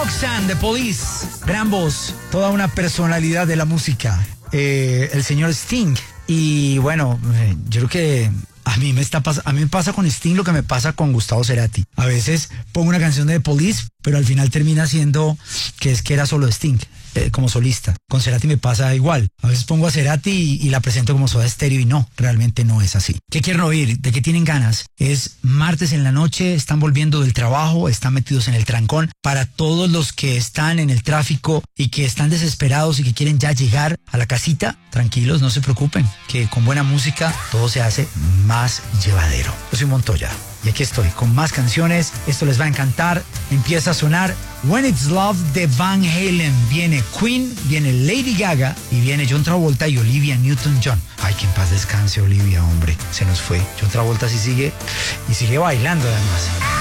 Roxanne de Police, gran voz, toda una personalidad de la música, el señor Sting. Y bueno, yo creo que a mí me pasa con Sting lo que me pasa con Gustavo Cerati. A veces pongo una canción de The Police, pero al final termina siendo que era solo Sting. Como solista. Con Cerati me pasa igual. A veces pongo a Cerati y la presento como Soda Stereo y no, realmente no es así. ¿Qué quieren oír? ¿De qué tienen ganas? Es martes en la noche, están volviendo del trabajo, están metidos en el trancón. Para todos los que están en el tráfico y que están desesperados y que quieren ya llegar a la casita, tranquilos, no se preocupen, que con buena música todo se hace más llevadero. Yo soy Montoya y aquí estoy con más canciones. Esto les va a encantar. Empieza a sonar When It's Love de Van Halen. Viene Queen, viene Lady Gaga y viene John Travolta y Olivia Newton-John. Ay, que en paz descanse Olivia, hombre. Se nos fue. John Travolta sí sigue y sigue bailando además.